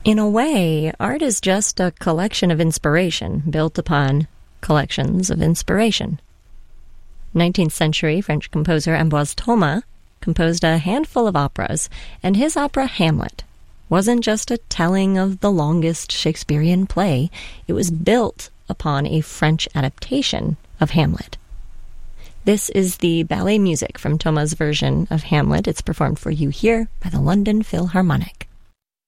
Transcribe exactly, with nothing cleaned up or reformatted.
In a way, art is just a collection of inspiration built upon collections of inspiration. nineteenth century French composer Ambroise Thomas composed a handful of operas, and his opera Hamlet wasn't just a telling of the longest Shakespearean play. It was built upon a French adaptation of Hamlet. This is the ballet music from Thomas' version of Hamlet. It's performed for you here by the London Philharmonic.